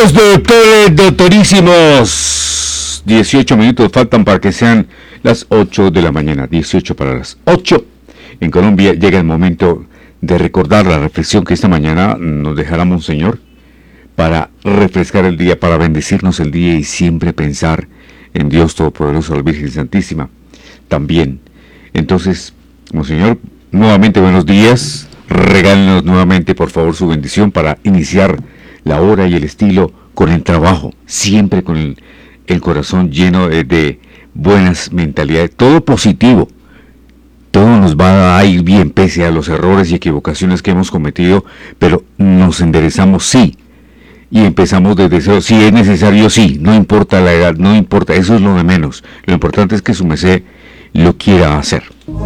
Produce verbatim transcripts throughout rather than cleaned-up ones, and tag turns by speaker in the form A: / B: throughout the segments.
A: Amigos doctores, doctorísimos, dieciocho minutos faltan para que sean las ocho de la mañana, dieciocho para las ocho. En Colombia llega el momento de recordar la reflexión que esta mañana nos dejará Monseñor para refrescar el día, para bendecirnos el día y siempre pensar en Dios Todopoderoso, la Virgen Santísima. También, entonces, Monseñor, nuevamente buenos días, regálenos nuevamente por favor su bendición para iniciar la hora y el estilo con el trabajo, siempre con el, el corazón lleno de, de buenas mentalidades, todo positivo. Todo nos va a ir bien pese a los errores y equivocaciones que hemos cometido, pero nos enderezamos sí, y empezamos desde cero, si es necesario sí, no importa la edad, no importa, eso es lo de menos, lo importante es que su merced lo quiera hacer.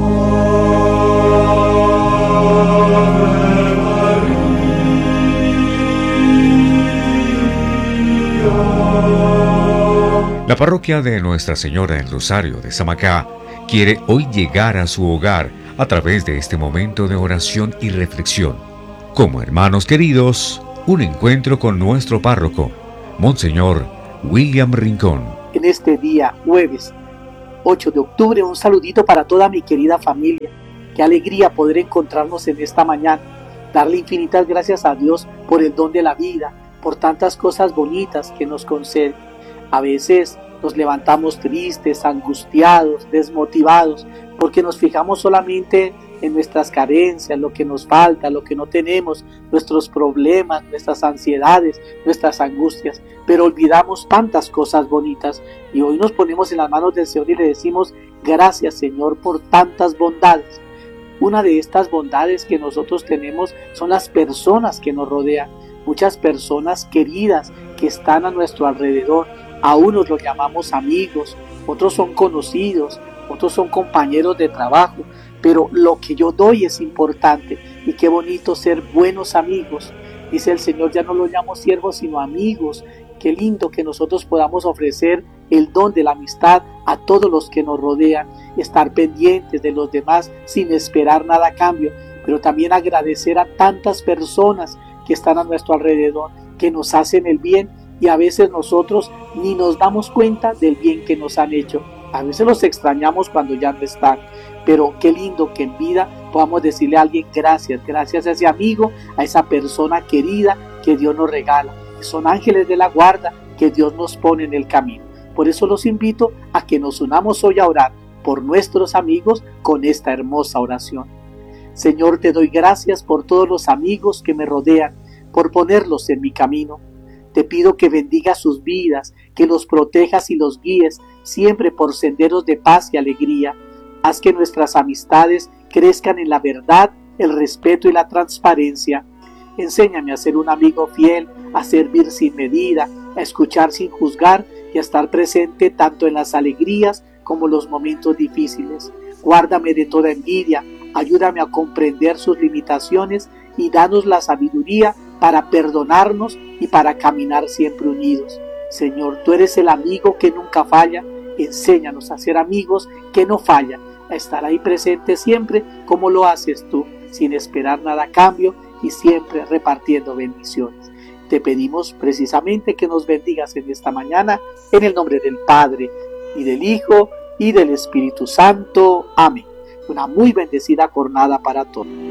B: La parroquia de Nuestra Señora del Rosario de Samacá quiere hoy llegar a su hogar a través de este momento de oración y reflexión. Como hermanos queridos, un encuentro con nuestro párroco, Monseñor William Rincón.
C: En este día, jueves ocho de octubre, un saludito para toda mi querida familia. Qué alegría poder encontrarnos en esta mañana. Darle infinitas gracias a Dios por el don de la vida, por tantas cosas bonitas que nos concede. A veces nos levantamos tristes, angustiados, desmotivados, porque nos fijamos solamente en nuestras carencias, lo que nos falta, lo que no tenemos, nuestros problemas, nuestras ansiedades, nuestras angustias, pero olvidamos tantas cosas bonitas. Y hoy nos ponemos en las manos del Señor y le decimos: gracias, Señor, por tantas bondades. Una de estas bondades que nosotros tenemos son las personas que nos rodean, muchas personas queridas que están a nuestro alrededor. A unos los llamamos amigos, otros son conocidos, otros son compañeros de trabajo, pero lo que yo doy es importante. Y qué bonito ser buenos amigos. Dice el Señor: ya no los llamo siervos sino amigos. Qué lindo que nosotros podamos ofrecer el don de la amistad a todos los que nos rodean, estar pendientes de los demás sin esperar nada a cambio, pero también agradecer a tantas personas que están a nuestro alrededor, que nos hacen el bien, y a veces nosotros ni nos damos cuenta del bien que nos han hecho. A veces los extrañamos cuando ya no están, pero qué lindo que en vida podamos decirle a alguien gracias, gracias a ese amigo, a esa persona querida que Dios nos regala. Son ángeles de la guarda que Dios nos pone en el camino. Por eso los invito a que nos unamos hoy a orar por nuestros amigos con esta hermosa oración. Señor, te doy gracias por todos los amigos que me rodean, por ponerlos en mi camino. Te pido que bendigas sus vidas, que los protejas y los guíes siempre por senderos de paz y alegría. Haz que nuestras amistades crezcan en la verdad, el respeto y la transparencia. Enséñame a ser un amigo fiel, a servir sin medida, a escuchar sin juzgar y a estar presente tanto en las alegrías como en los momentos difíciles. Guárdame de toda envidia, ayúdame a comprender sus limitaciones y danos la sabiduría para perdonarnos y para caminar siempre unidos. Señor, tú eres el amigo que nunca falla. Enséñanos a ser amigos que no fallan, a estar ahí presente siempre como lo haces tú, sin esperar nada a cambio y siempre repartiendo bendiciones. Te pedimos precisamente que nos bendigas en esta mañana, en el nombre del Padre, y del Hijo, y del Espíritu Santo. Amén. Una muy bendecida jornada para todos.